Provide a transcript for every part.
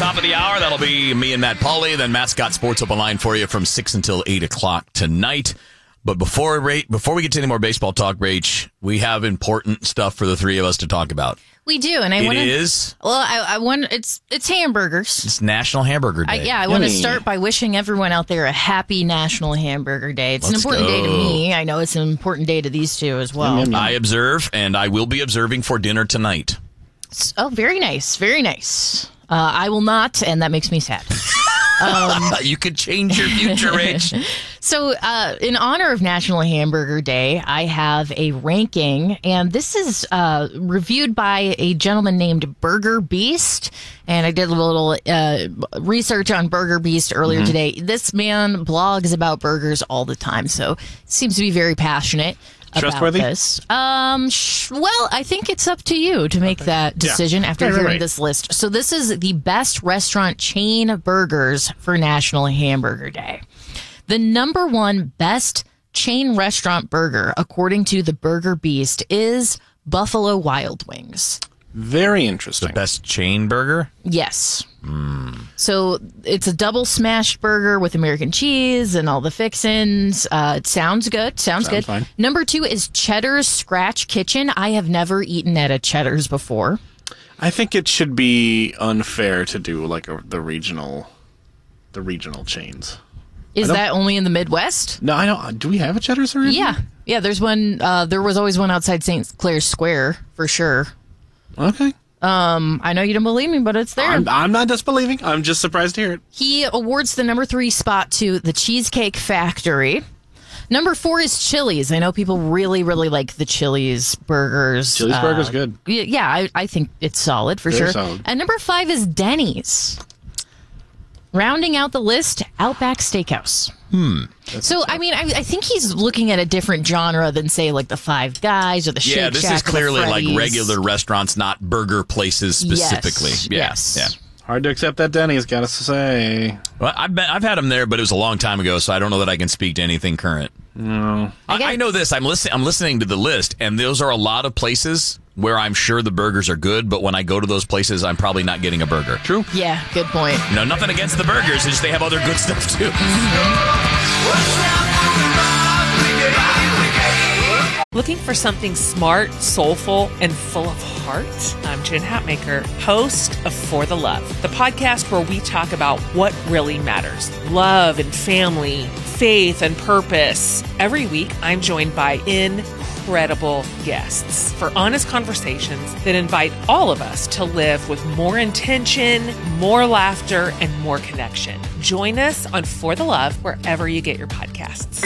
top of the hour. That'll be me and Matt Pauley. Then Matt's got Sports Open Line for you from 6 until 8 o'clock tonight. But before we get to any more baseball talk, Rach, we have important stuff for the three of us to talk about. We do, and I want to. It's hamburgers. It's National Hamburger Day. I want to start by wishing everyone out there a happy National Hamburger Day. It's an important day to me. I know it's an important day to these two as well. I observe, and I will be observing for dinner tonight. Oh, very nice, very nice. I will not, and that makes me sad. You could change your future, Rach. So, in honor of National Hamburger Day, I have a ranking, and this is reviewed by a gentleman named Burger Beast. And I did a little research on Burger Beast earlier today. This man blogs about burgers all the time, so seems to be very passionate about this. Well, I think it's up to you to make that decision after hearing this list. So this is the best restaurant chain burgers for National Hamburger Day. The number one best chain restaurant burger, according to the Burger Beast, is Buffalo Wild Wings. Very interesting. The best chain burger? Yes. So it's a double smashed burger with American cheese and all the fixins. It sounds good. Sounds good. Fine. Number 2 is Cheddar's Scratch Kitchen. I have never eaten at a Cheddar's before. I think it should be unfair to do like the regional chains. Is that only in the Midwest? No, I don't. Do we have a Cheddar's already? Yeah. There's one. There was always one outside St. Clair's Square for sure. Okay. I know you don't believe me, but it's there. I'm not disbelieving. I'm just surprised to hear it. He awards the number 3 spot to the Cheesecake Factory. Number 4 is Chili's. I know people really, really like the Chili's burgers. Chili's burger's good. Yeah, I think it's solid for sure. Solid. And number 5 is Denny's. Rounding out the list, Outback Steakhouse. So, I mean, I think he's looking at a different genre than, say, like the Five Guys or the Shake Shack. Yeah, this is clearly like Freddy's. regular restaurants, not burger places specifically. Yes. Yeah. Hard to accept that Denny's, gotta say. Well, I've had them there, but it was a long time ago, so I don't know that I can speak to anything current. No. I know this. I'm listening to the list, and those are a lot of places where I'm sure the burgers are good, but when I go to those places, I'm probably not getting a burger. True. Yeah, good point. Nothing against the burgers, it's just they have other good stuff too. Looking for something smart, soulful, and full of heart? I'm Jen Hatmaker, host of For the Love, the podcast where we talk about what really matters. Love and family, faith and purpose. Every week, I'm joined by incredible guests for honest conversations that invite all of us to live with more intention, more laughter, and more connection. Join us on For the Love wherever you get your podcasts.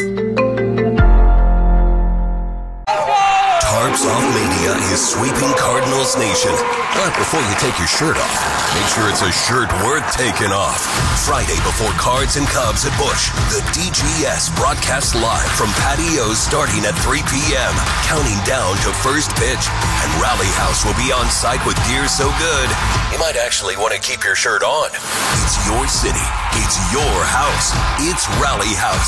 Tarps Off Media is sweeping Cardinals Nation. But before you take your shirt off, make sure it's a shirt worth taking off. Friday before Cards and Cubs at Busch, the DGS broadcasts live from patios starting at 3 p.m., counting down to first pitch. And Rally House will be on site with gear so good, you might actually want to keep your shirt on. It's your city. It's your house. It's Rally House.